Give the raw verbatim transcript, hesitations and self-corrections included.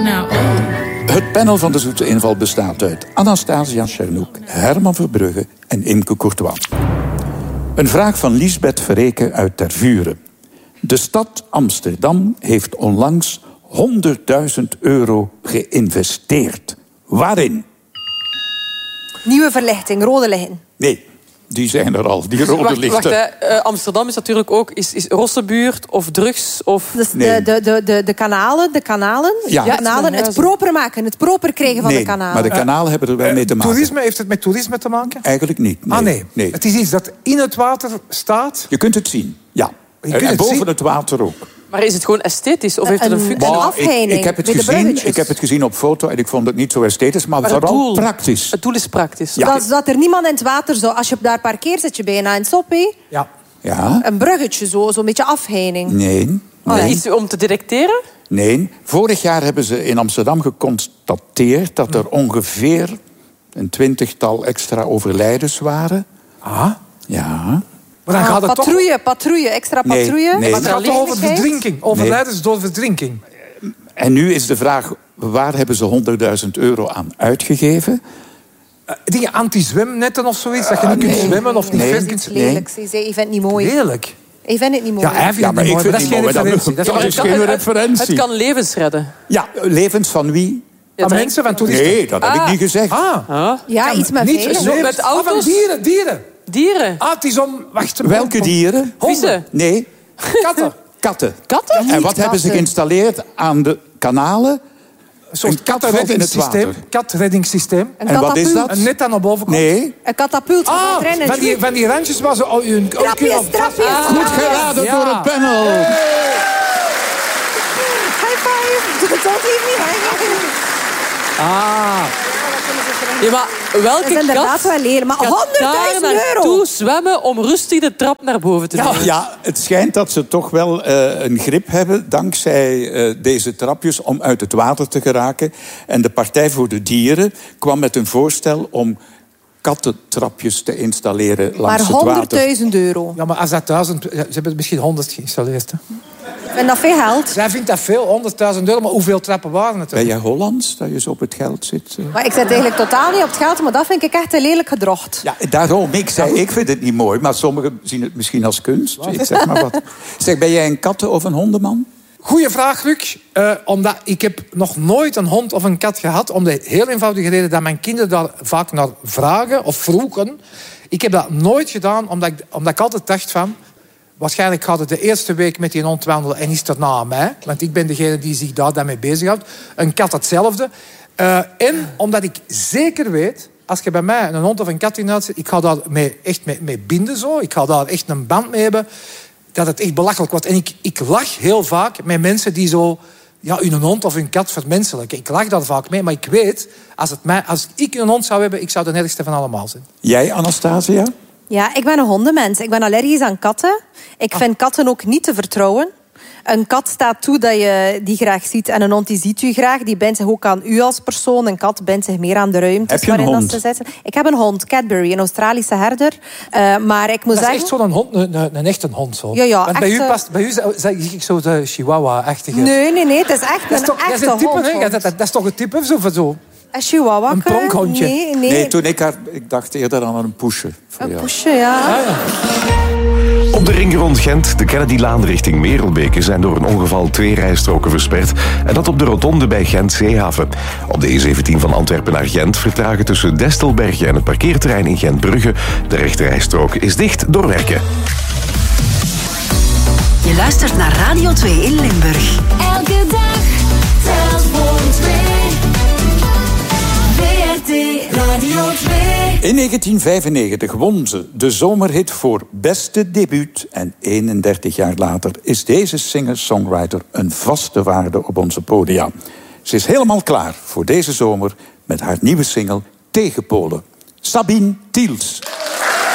Nou, oh. Het panel van de Zoete Inval bestaat uit Anastasia Tjernoek, Herman Verbrugge en Imke Courtois. Een vraag van Liesbeth Verreken uit Tervuren. De stad Amsterdam heeft onlangs honderdduizend euro geïnvesteerd. Waarin? Nieuwe verlichting, rode lichten. Nee, die zijn er al, die rode wacht, lichten. Wacht, hè. Uh, Amsterdam is natuurlijk ook is, is Rossenbuurt of drugs of... Dus Nee. de, de, de, de kanalen, de kanalen, Ja. de kanalen het proper maken, het proper krijgen van Nee, de kanalen. maar de kanalen hebben er wel mee te maken. Toerisme, heeft het met toerisme te maken? Eigenlijk niet. Nee. Ah, nee. nee. Het is iets dat in het water staat. Je kunt het zien, ja. Je En, kunt en het boven zien? het water ook. Maar is het gewoon esthetisch of heeft het een Een- functie? een Maar afheining ik, ik, heb het bij de gezien, bruggetjes. ik heb het gezien op foto en ik vond het niet zo esthetisch, maar, Maar het vooral doel- praktisch. Het doel is praktisch. Ja. Dat, dat er niemand in het water zo... Als je daar parkeert, zit je bijna in het soppie. Ja. Ja? Een bruggetje, zo, zo'n beetje afheining. Nee. Oh, Nee. Iets om te detecteren? Nee. Vorig jaar hebben ze in Amsterdam geconstateerd dat er ongeveer een twintigtal extra overlijdens waren. Ah. Ja. Maar dan Ah, gaat het toch... patrouille, patrouille, extra Nee, patrouille. nee. Maar het gaat toch over Veiligheid? verdrinking. Overlijdens door verdrinking. En nu is de vraag, waar hebben ze honderdduizend euro aan uitgegeven? Uh, dingen anti-zwemnetten of zoiets. Dat je niet kunt nee. zwemmen of niet Nee. ver Dat kunt is zwemmen. lelijk. Ze zei, je vindt het niet mooi. Lelijk. Je vindt het niet mooi. Ja, hij vindt Ja, het maar niet ik mooi, vind maar dat is geen het niet mooi, referentie. Dat is dat geen is het, geen kan, het- referentie. het kan levens redden. Ja, levens van wie? Ja, Van dat- mensen, van toeristen. Nee, dat heb ik Ah. niet gezegd. Ah. Ja, iets met Niet veiligheid. levens. met auto's? Ah, van dieren, dieren. Dieren. Ah, het is om... Wacht, Welke om- dieren? Honden. Vissen. Nee, Katten. katten. Katten? En wat hebben ze geïnstalleerd aan de kanalen? Een soort Een kattenveld in het katreddingssysteem. water. Katreddingssysteem. Een En wat is katapult. dat? Een net dat naar boven komt. Nee, Een katapult van Ah, het rennen. van die, van die randjes waar ze... Oh, een, Trapjes, trapjes. goed geraden Ja. door het panel. High five. Doe het altijd niet. High five. Ah. Ja, maar welke Dat is inderdaad kat wel lelijk. Maar gaat daar honderdduizend naartoe euro. zwemmen om rustig de trap naar boven te doen? Ja, het schijnt dat ze toch wel eh, een grip hebben, dankzij eh, deze trapjes, om uit het water te geraken. En de Partij voor de Dieren kwam met een voorstel om kattentrapjes te installeren langs Maar het water. honderdduizend euro. Ja, maar als dat duizend... Ze hebben misschien honderd geïnstalleerd. Hè. En dat veel geld. Zij vindt dat veel, honderdduizend euro. Maar hoeveel trappen waren het? Ben jij Hollands, dat je zo op het geld zit? eh? Maar ik zit eigenlijk totaal niet op het geld, maar dat vind ik echt een lelijk gedrocht. Ja, daarom. Ik zei, ik vind het niet mooi, maar sommigen zien het misschien als kunst. Ik zeg maar wat. Zeg, ben jij een katten- of een hondenman? Goeie vraag, Luc. Uh, omdat ik heb nog nooit een hond of een kat gehad. Om de heel eenvoudige reden dat mijn kinderen daar vaak naar vragen of vroegen. Ik heb dat nooit gedaan, omdat ik, omdat ik altijd dacht van... Waarschijnlijk gaat het de eerste week met die hond wandelen en is het daarna aan mij. Want ik ben degene die zich daar dan mee bezighoudt. Een kat hetzelfde. Uh, en omdat ik zeker weet... Als je bij mij een hond of een kat in huis zit... Ik ga daar mee, echt mee, mee binden zo. Ik ga daar echt een band mee hebben. Dat het echt belachelijk wordt. En ik, ik lach heel vaak met mensen die zo... Ja, hun hond of hun kat vermenselijken. Ik lach daar vaak mee, maar ik weet... Als, het mij, als ik een hond zou hebben, ik zou de ergste van allemaal zijn. Jij, Anastasia? Ja, ik ben een hondenmens. Ik ben allergisch aan katten. Ik vind katten ook niet te vertrouwen. Een kat staat toe dat je die graag ziet. En een hond die ziet u graag. Die bindt zich ook aan u als persoon. Een kat bindt zich meer aan de ruimte. Heb je een waarin hond? dat ze zitten. Ik heb een hond, Cadbury, een Australische herder. Uh, maar ik moet Dat is zeggen... echt zo'n hond, een, een, een echte hond. Zo. Ja, ja, Want bij echt, u uh... past, bij u zeg ik zo de chihuahua-achtige... Nee, nee, nee. Het is echt Dat is een toch, dat is echte een type, hè? hond. Dat, dat, dat is toch een type zo, zo. Een chihuahua? Een pronkhondje. Nee, nee. Nee, toen ik haar... Ik dacht eerder aan een poesje. voor Een jou. poesje, ja. Ah, ja. Op de ring rond Gent, de Kennedylaan richting Merelbeke, zijn door een ongeval twee rijstroken versperd. En dat op de rotonde bij Gent-Zeehaven. Op de E zeventien van Antwerpen naar Gent vertragen tussen Destelbergen en het parkeerterrein in Gent-Brugge. De rechterrijstrook is dicht door werken. Je luistert naar Radio twee in Limburg. Elke dag telt voor twee. B R T Radio twee. In negentien vijfennegentig won ze de zomerhit voor beste debuut. En eenendertig jaar later is deze singer-songwriter een vaste waarde op onze podia. Ze is helemaal klaar voor deze zomer met haar nieuwe single Tegenpolen. Sabine Tiels.